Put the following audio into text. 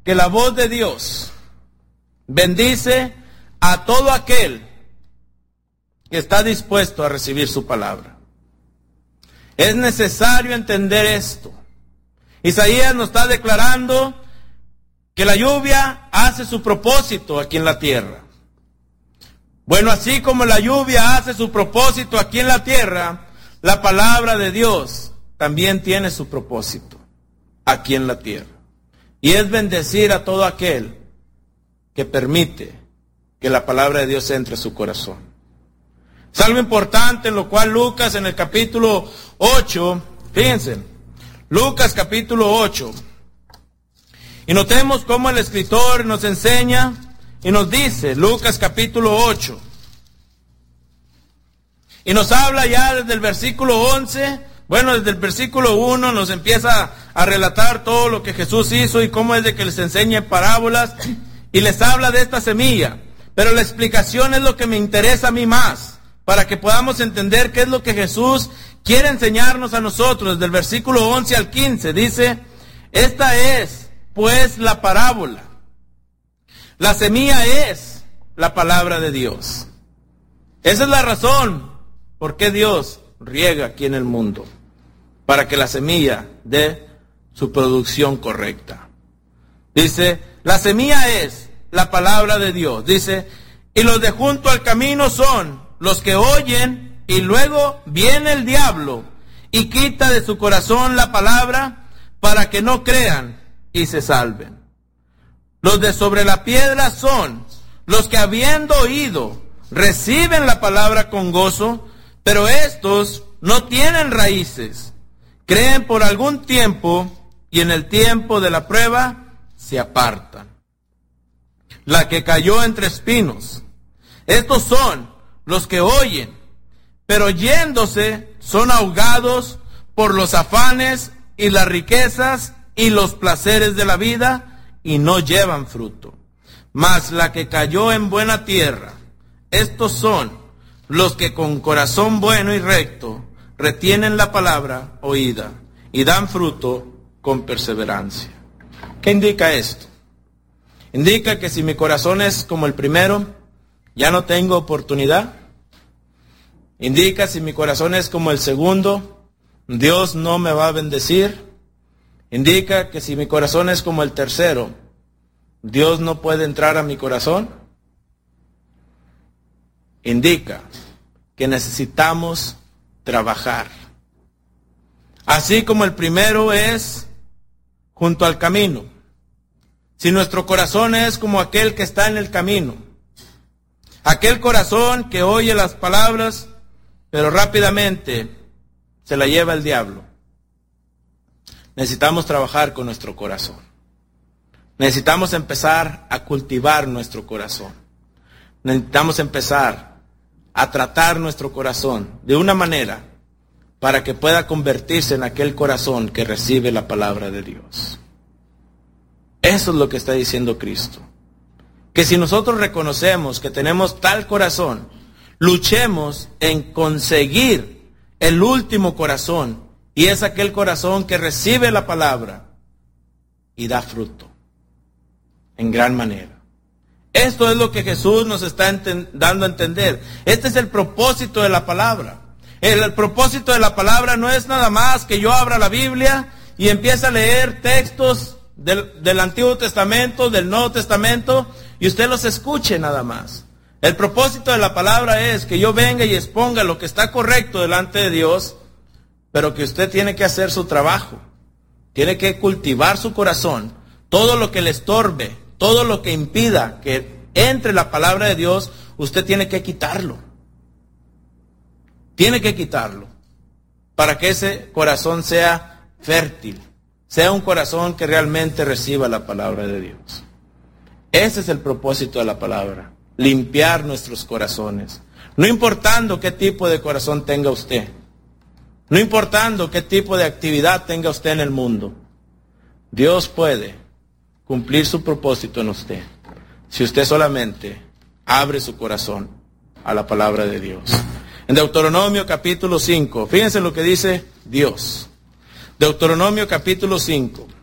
que la voz de Dios bendice a todo aquel que está dispuesto a recibir su palabra. Es necesario entender esto. Isaías nos está declarando que la lluvia hace su propósito aquí en la tierra. Bueno, así como la lluvia hace su propósito aquí en la tierra, la palabra de Dios también tiene su propósito aquí en la tierra. Y es bendecir a todo aquel que permite que la palabra de Dios entre a su corazón. Es algo importante en lo cual Lucas en el capítulo 8, fíjense, Lucas capítulo 8, y notemos cómo el escritor nos enseña y nos dice, Lucas capítulo 8, y nos habla ya desde el versículo 11, bueno, desde el versículo 1 nos empieza a relatar todo lo que Jesús hizo y cómo es de que les enseña en parábolas y les habla de esta semilla. Pero la explicación es lo que me interesa a mí más, para que podamos entender qué es lo que Jesús quiere enseñarnos a nosotros. Desde el versículo 11 al 15 dice, esta es pues la parábola. La semilla es la palabra de Dios. Esa es la razón por qué Dios riega aquí en el mundo, para que la semilla dé su producción correcta. Dice, la semilla es la palabra de Dios. Dice, y los de junto al camino son los que oyen, y luego viene el diablo y quita de su corazón la palabra para que no crean y se salven. Los de sobre la piedra son los que habiendo oído reciben la palabra con gozo, pero estos no tienen raíces, creen por algún tiempo y en el tiempo de la prueba se apartan. La que cayó entre espinos, estos son los que oyen, pero yéndose son ahogados por los afanes y las riquezas y los placeres de la vida y no llevan fruto. Mas la que cayó en buena tierra, estos son los que con corazón bueno y recto retienen la palabra oída y dan fruto con perseverancia. ¿Qué indica esto? Indica que si mi corazón es como el primero, ya no tengo oportunidad. Indica si mi corazón es como el segundo, Dios no me va a bendecir. Indica que si mi corazón es como el tercero, Dios no puede entrar a mi corazón. Indica que necesitamos trabajar. Así como el primero es junto al camino. Si nuestro corazón es como aquel que está en el camino, aquel corazón que oye las palabras, pero rápidamente se la lleva el diablo. Necesitamos trabajar con nuestro corazón. Necesitamos empezar a cultivar nuestro corazón. Necesitamos empezar a tratar nuestro corazón de una manera para que pueda convertirse en aquel corazón que recibe la palabra de Dios. Eso es lo que está diciendo Cristo. Que si nosotros reconocemos que tenemos tal corazón, luchemos en conseguir el último corazón, y es aquel corazón que recibe la palabra y da fruto en gran manera. Esto es lo que Jesús nos está dando a entender. Este es el propósito de la palabra. El propósito de la palabra no es nada más que yo abra la Biblia y empiece a leer textos del Antiguo Testamento, del Nuevo Testamento, y usted los escuche nada más. El propósito de la palabra es que yo venga y exponga lo que está correcto delante de Dios, pero que usted tiene que hacer su trabajo. Tiene que cultivar su corazón. Todo lo que le estorbe, todo lo que impida que entre la palabra de Dios, usted tiene que quitarlo. Tiene que quitarlo para que ese corazón sea fértil, sea un corazón que realmente reciba la palabra de Dios. Ese es el propósito de la palabra, limpiar nuestros corazones. No importando qué tipo de corazón tenga usted, no importando qué tipo de actividad tenga usted en el mundo, Dios puede cumplir su propósito en usted, si usted solamente abre su corazón a la palabra de Dios. En Deuteronomio capítulo 5, fíjense lo que dice Dios. Deuteronomio capítulo 5.